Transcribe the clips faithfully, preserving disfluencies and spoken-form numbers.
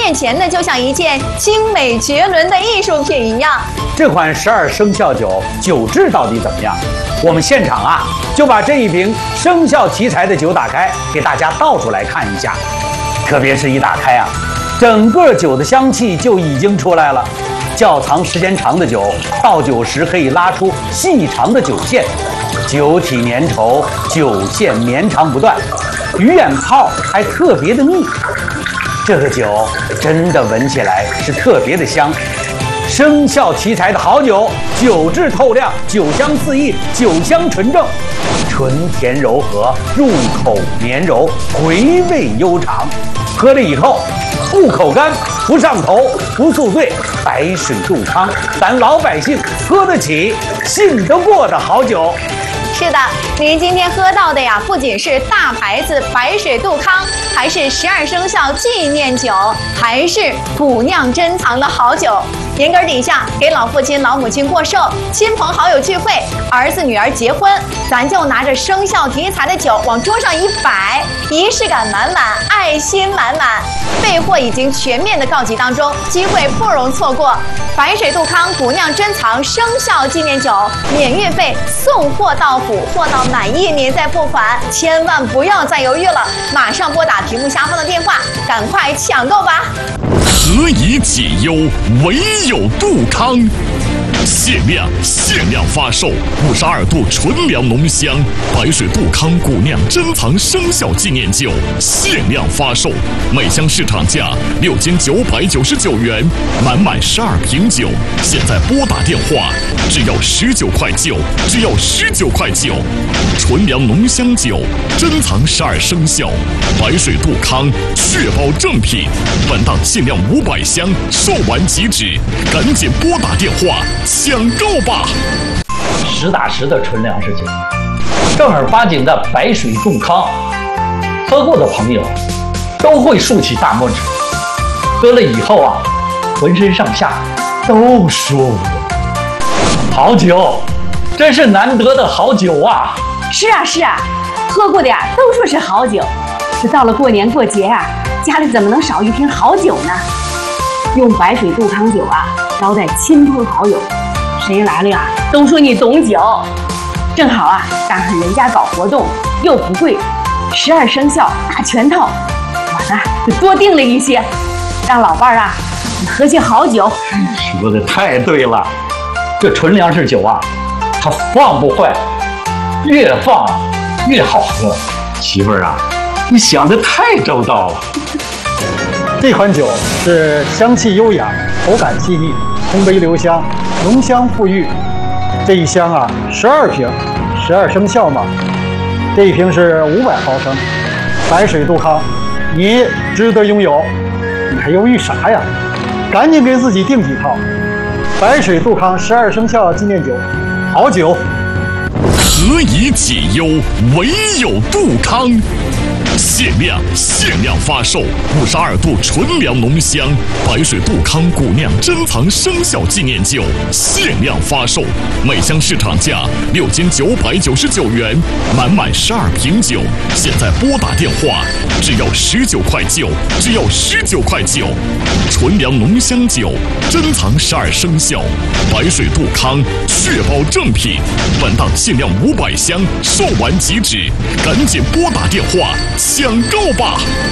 面前的就像一件精美绝伦的艺术品一样。 这款十二生肖酒酒质到底怎么样？我们现场啊就把这一瓶生肖题材的酒打开，给大家倒出来看一下。特别是一打开啊，整个酒的香气就已经出来了。窖藏时间长的酒，倒酒时可以拉出细长的酒线，酒体粘稠，酒线绵长不断，鱼眼泡还特别的密。这个酒真的闻起来是特别的香。生肖题材的好酒，酒质透亮，酒香四溢，酒香纯正，醇甜柔和，入口绵柔，回味悠长。喝了以后不口干，不上头，不宿醉，白水杜康，咱老百姓喝得起，信得过的好酒。 是的，您今天喝到的呀，不仅是大牌子白水杜康，还是十二生肖纪念酒，还是古酿珍藏的好酒。年根底下给老父亲、老母亲过寿，亲朋好友聚会，儿子女儿结婚，咱就拿着生肖题材的酒往桌上一摆，仪式感满满，爱心满满。备货已经全面的告急当中，机会不容错过。白水杜康古酿珍藏生肖纪念酒，免运费，送货到府，货到满意您再付款，千万不要再犹豫了，马上拨打屏幕下方的电话，赶快抢购吧！ 何以解忧，唯有杜康。限量限量发售五十二度纯粮浓香白水杜康古酿珍藏生肖纪念酒，限量发售，每箱市场价六千九百九十九元，满满十二瓶酒，现在拨打电话，只要十九块九，只要十九块九。纯粮浓香酒，珍藏十二生肖，白水杜康，确保正品。本档限量五百箱，售完即止，赶紧拨打电话抢购吧！ 实打实的纯粮食酒，正儿八经的白水杜康，喝过的朋友都会竖起大拇指。喝了以后啊，浑身上下都舒服。好酒，真是难得的好酒啊！ 是啊是啊，喝过的呀都说是好酒，这到了过年过节啊，家里怎么能少一瓶好酒呢？用白水杜康酒啊招待亲朋好友，谁来了呀都说你懂酒。正好啊赶上人家搞活动又不贵，十二生肖大全套，我呢就多订了一些，让老伴儿啊喝些好酒。 说的太对了，这纯粮食酒啊它放不坏，越放越好喝。媳妇儿啊，你想的太周到了。 这款酒是香气优雅，口感细腻，通杯留香，浓香馥郁。这一箱啊，十二瓶，十二生肖嘛。这一瓶是五百毫升，白水杜康，你值得拥有。你还犹豫啥呀？赶紧给自己订几套。白水杜康十二生肖纪念酒，好酒。 何以解忧，唯有杜康。限量限量发售五十二度纯粮浓香白水杜康古酿珍藏生肖纪念酒，限量发售，每箱市场价六千九百九十九元，满满十二瓶酒，现在拨打电话，只要十九块九，只要十九块九。纯粮浓香酒，珍藏十二生肖，白水杜康，确保正品。本档限量五百箱，售完即止，赶紧拨打电话抢购吧！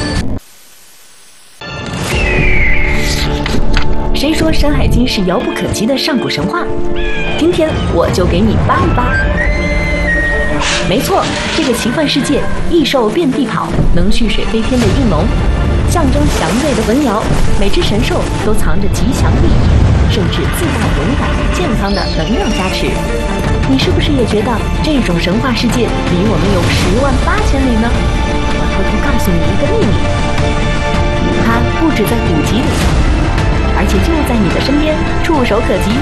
谁说《山海经》是遥不可及的上古神话？今天我就给你扒一扒。没错，这个奇幻世界，异兽遍地跑，能蓄水飞天的应龙，象征祥瑞的文瑶，每只神兽都藏着吉祥利益，甚至自带勇敢、健康的能量加持。你是不是也觉得这种神话世界离我们有十万八千里呢？我偷偷告诉你一个秘密，它不止在古籍里，而且就在你的身边，触手可及。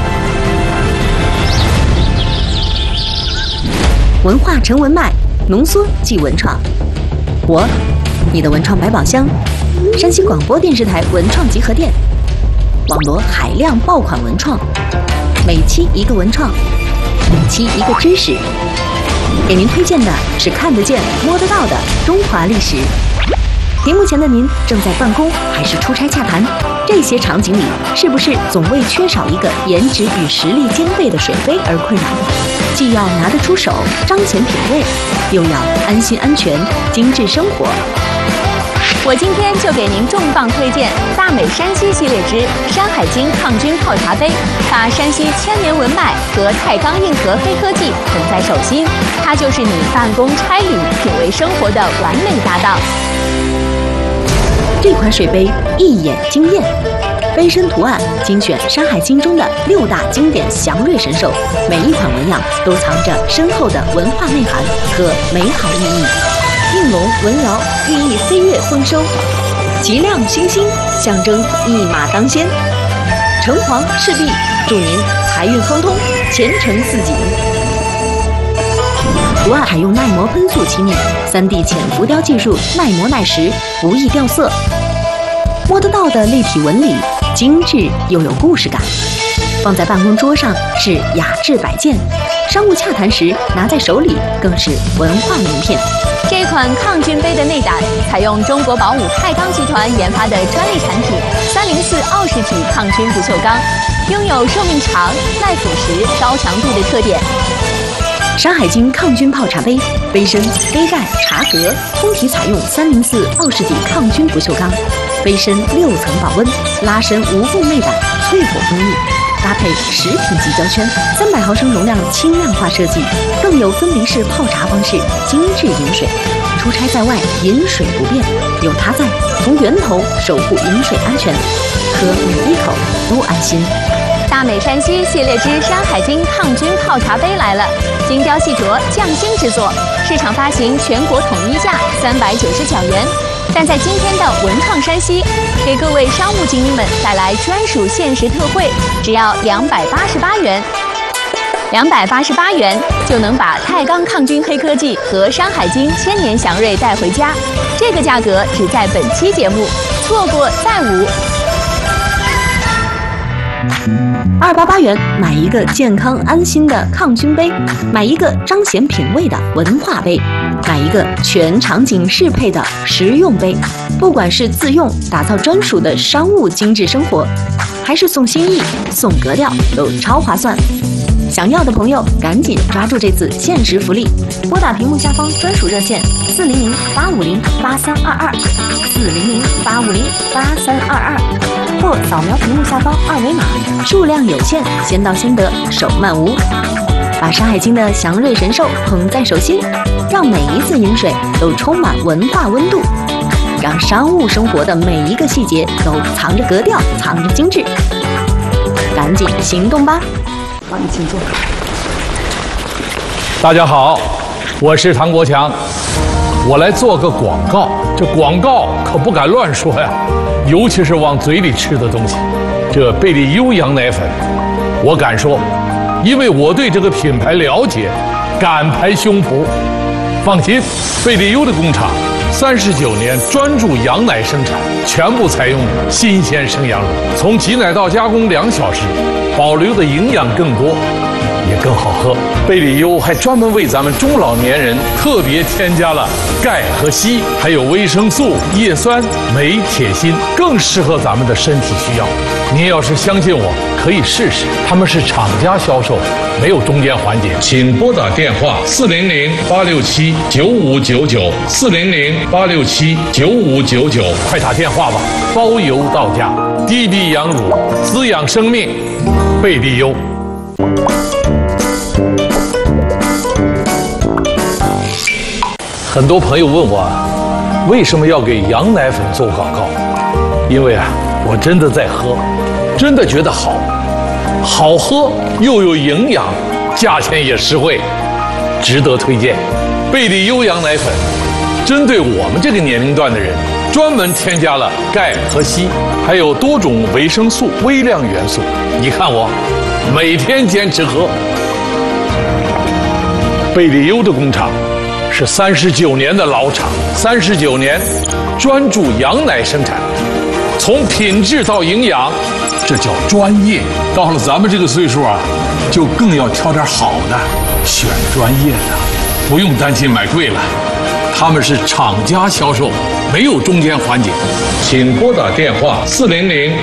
文化成文脉，浓缩即文创。我，你的文创百宝箱，山西广播电视台文创集合店，网罗海量爆款文创，每期一个文创，每期一个知识。给您推荐的是看得见、摸得到的中华历史。 屏幕前的您正在办公还是出差洽谈？这些场景里，是不是总为缺少一个颜值与实力兼备的水杯而困扰？既要拿得出手，彰显品味，又要安心安全，精致生活。 我今天就给您重磅推荐大美山西系列之山海经抗菌泡茶杯，把山西千年文脉和太钢硬核黑科技捧在手心，它就是你办公差旅、品味生活的完美搭档。 这款水杯一眼惊艳，杯身图案精选《山海经》中的六大经典祥瑞神兽，每一款纹样都藏着深厚的文化内涵和美好寓意。应龙文爻寓意飞跃丰收，吉亮星星象征一马当先，橙黄赤壁祝您财运亨通，前程似锦。图案采用耐磨喷塑漆面， 三 D 浅浮雕技术，耐磨耐蚀，不易掉色。摸得到的立体纹理，精致又有故事感。放在办公桌上是雅致摆件，商务洽谈时拿在手里更是文化名片。 这款抗菌杯的内胆采用中国宝武太钢集团研发的专利产品三零四奥氏体抗菌不锈钢，拥有寿命长、耐腐蚀、高强度的特点。 山海经抗菌泡茶杯，杯身、杯盖、茶格通体采用三零四奥氏体抗菌不锈钢，杯身六层保温，拉伸无缝内胆，淬火蜂蜜。搭配食品级胶圈，三百毫升容量轻量化设计，更有分离式泡茶方式，精致饮水。出差在外，饮水不变，有它在，从源头守护饮水安全，喝每一口都安心。 大美山西系列之山海经抗菌泡茶杯来了，精雕细琢，匠心制作，市场发行全国统一价三百九十九元。但在今天的文创山西，给各位商务精英们带来专属限时特惠，只要两百八十八元。两百八十八元就能把太钢抗菌黑科技和山海经千年祥瑞带回家，这个价格只在本期节目，错过再无。 二八八元买一个健康安心的抗菌杯，买一个彰显品味的文化杯，买一个全场景适配的实用杯。不管是自用打造专属的商务精致生活，还是送心意送格调，都超划算。想要的朋友赶紧抓住这次限时福利，拨打屏幕下方专属热线四零零八五零八三二二四零零八五零八三二二，或扫描屏幕下方二维码，数量有限，先到先得，手慢无。把山海经的祥瑞神兽捧在手心，让每一次饮水都充满文化温度，让商务生活的每一个细节都藏着格调，藏着精致。赶紧行动吧！ 好，你请坐。 大家好，我是唐国强，我来做个广告。这广告可不敢乱说呀，尤其是往嘴里吃的东西。这贝利优羊奶粉，我敢说，因为我对这个品牌了解，敢拍胸脯。放心，贝利优的工厂三十九年专注羊奶生产，全部采用新鲜生羊乳，从挤奶到加工两小时，保留的营养更多，也更好喝。贝利优还专门为咱们中老年人特别添加了钙和硒，还有维生素、叶酸、镁、铁、锌，更适合咱们的身体需要。您要是相信我，可以试试。他们是厂家销售，没有中间环节。请拨打电话四零零八六七九五九九四零零八六七九五九九，快打电话吧，包邮到家。低低羊乳，滋养生命，贝利优。很多朋友问我，为什么要给羊奶粉做广告？因为啊，我真的在喝，真的觉得好，好喝又有营养，价钱也实惠，值得推荐。贝利优羊奶粉针对我们这个年龄段的人，专门添加了钙和硒，还有多种维生素、微量元素。你看我每天坚持喝。贝利优的工厂是三十九年的老厂，三十九年专注羊奶生产，从品质到营养，这叫专业。到了咱们这个岁数啊，就更要挑点好的，选专业的，不用担心买贵了。 他们是厂家销售，没有中间环节。 请拨打电话四零零